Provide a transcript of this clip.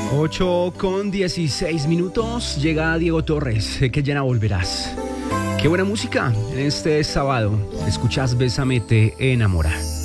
8:16. Llega Diego Torres, que ya no volverás. Qué buena música en este sábado. Escuchas Bésame te enamora.